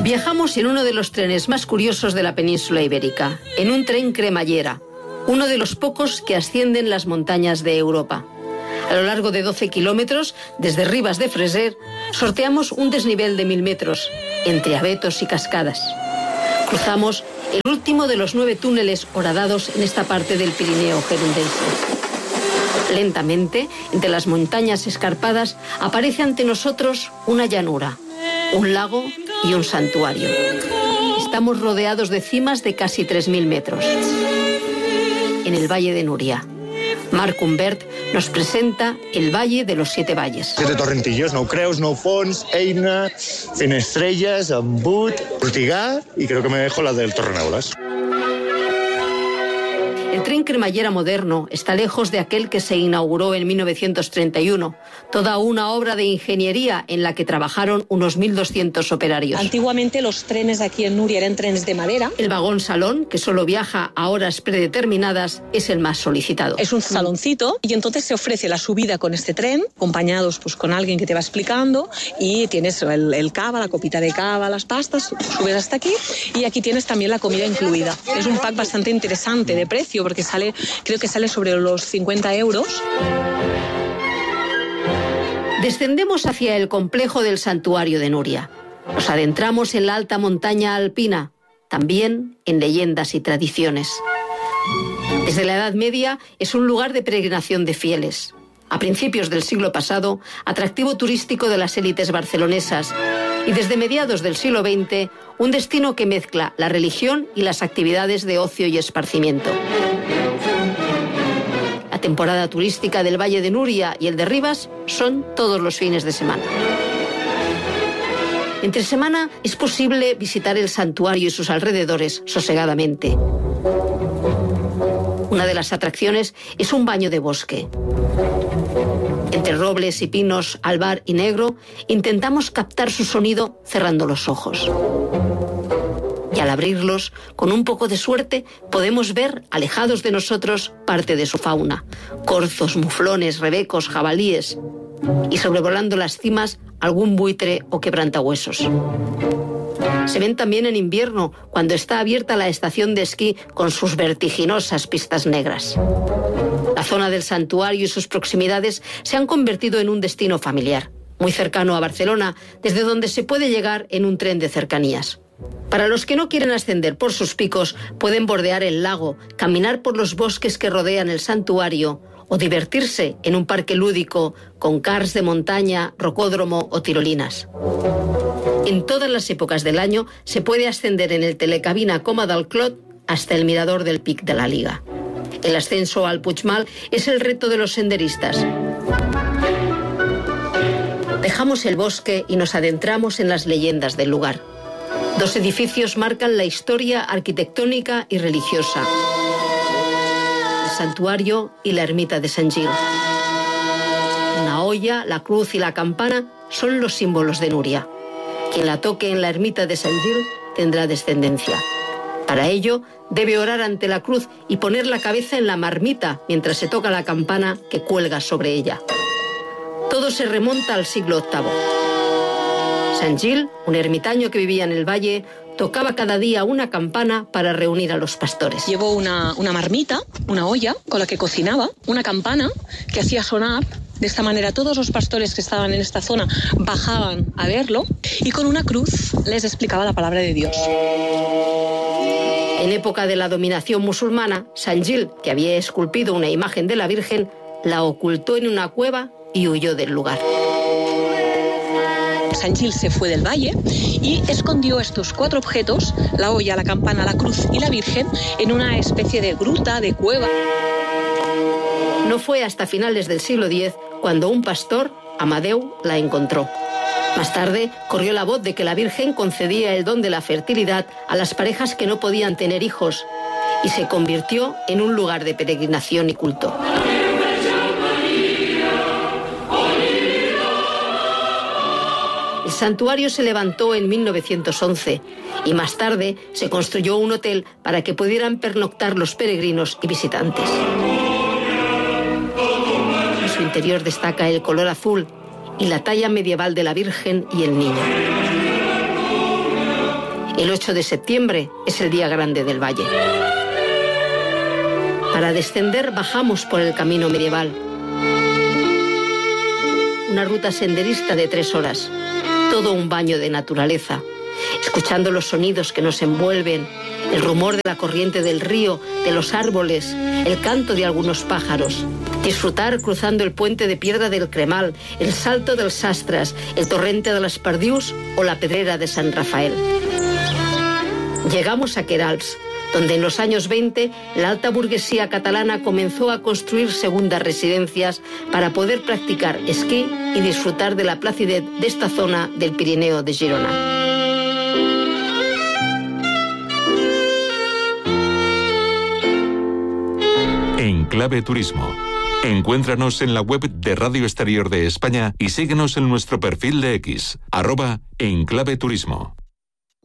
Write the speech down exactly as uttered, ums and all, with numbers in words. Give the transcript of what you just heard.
Viajamos en uno de los trenes más curiosos de la península ibérica, en un tren cremallera, uno de los pocos que ascienden las montañas de Europa. A lo largo de doce kilómetros, desde Ribas de Freser, sorteamos un desnivel de mil metros, entre abetos y cascadas. Cruzamos el último de los nueve túneles horadados en esta parte del Pirineo gerundense. Lentamente, entre las montañas escarpadas, aparece ante nosotros una llanura, un lago y un santuario. Estamos rodeados de cimas de casi tres mil metros. En el Valle de Núria, Marc Humbert nos presenta el Valle de los Siete Valles. Siete torrentillos, nou creus, nou fons, Eina, Finestrelles, Embut, Ortigà y creo que me dejo la del Torrenaulas. El tren cremallera moderno está lejos de aquel que se inauguró en mil novecientos treinta y uno, toda una obra de ingeniería en la que trabajaron unos mil doscientos operarios. Antiguamente los trenes aquí en Núria eran trenes de madera. El vagón salón, que solo viaja a horas predeterminadas, es el más solicitado. Es un saloncito y entonces se ofrece la subida con este tren, acompañados pues, con alguien que te va explicando, y tienes el, el cava, la copita de cava, las pastas, subes hasta aquí y aquí tienes también la comida incluida. Es un pack bastante interesante de precio, porque sale, creo que sale sobre los cincuenta euros. Descendemos hacia el complejo del santuario de Núria. Nos adentramos en la alta montaña alpina, también en leyendas y tradiciones. Desde la Edad Media es un lugar de peregrinación de fieles. A principios del siglo pasado, atractivo turístico de las élites barcelonesas, y desde mediados del siglo veinte, un destino que mezcla la religión y las actividades de ocio y esparcimiento. La temporada turística del Valle de Núria y el de Ribas son todos los fines de semana. Entre semana es posible visitar el santuario y sus alrededores sosegadamente. Una de las atracciones es un baño de bosque. Entre robles y pinos, albar y negro, intentamos captar su sonido cerrando los ojos. Y al abrirlos, con un poco de suerte, podemos ver, alejados de nosotros, parte de su fauna. Corzos, muflones, rebecos, jabalíes. Y sobrevolando las cimas, algún buitre o quebrantahuesos. Se ven también en invierno, cuando está abierta la estación de esquí con sus vertiginosas pistas negras. La zona del santuario y sus proximidades se han convertido en un destino familiar, muy cercano a Barcelona, desde donde se puede llegar en un tren de cercanías. Para los que no quieren ascender por sus picos, pueden bordear el lago, caminar por los bosques que rodean el santuario o divertirse en un parque lúdico con cars de montaña, rocódromo o tirolinas. En todas las épocas del año se puede ascender en el telecabina Coma del Clot hasta el mirador del Pic de la Liga. El ascenso al Puigmal es el reto de los senderistas. Dejamos el bosque y nos adentramos en las leyendas del lugar. Dos edificios marcan la historia arquitectónica y religiosa: el santuario y la ermita de Sant Gil. Una olla, la cruz y la campana son los símbolos de Núria. Quien la toque en la ermita de Sant Gil tendrá descendencia. Para ello, debe orar ante la cruz y poner la cabeza en la marmita mientras se toca la campana que cuelga sobre ella. Todo se remonta al siglo octavo. Sant Gil, un ermitaño que vivía en el valle, tocaba cada día una campana para reunir a los pastores. Llevó una, una marmita, una olla con la que cocinaba, una campana que hacía sonar. De esta manera todos los pastores que estaban en esta zona bajaban a verlo y con una cruz les explicaba la palabra de Dios. En época de la dominación musulmana, Sant Gil, que había esculpido una imagen de la Virgen, la ocultó en una cueva y huyó del lugar. Sant Gil se fue del valle y escondió estos cuatro objetos, la olla, la campana, la cruz y la Virgen, en una especie de gruta, de cueva. No fue hasta finales del siglo diez cuando un pastor, Amadeu, la encontró. Más tarde, corrió la voz de que la Virgen concedía el don de la fertilidad a las parejas que no podían tener hijos y se convirtió en un lugar de peregrinación y culto. El santuario se levantó en mil novecientos once y más tarde se construyó un hotel para que pudieran pernoctar los peregrinos y visitantes. En su interior destaca el color azul y la talla medieval de la Virgen y el Niño. El ocho de septiembre es el día grande del valle. Para descender bajamos por el camino medieval. Una ruta senderista de tres horas. Todo un baño de naturaleza. Escuchando los sonidos que nos envuelven, el rumor de la corriente del río, de los árboles, el canto de algunos pájaros. Disfrutar cruzando el puente de piedra del Cremal, el salto del Sastras, el torrente de las Perdius o la pedrera de San Rafael. Llegamos a Queralbs, donde en los años veinte la alta burguesía catalana comenzó a construir segundas residencias para poder practicar esquí y disfrutar de la placidez de esta zona del Pirineo de Girona. En Clave Turismo. Encuéntranos en la web de Radio Exterior de España y síguenos en nuestro perfil de X, arroba En Clave Turismo.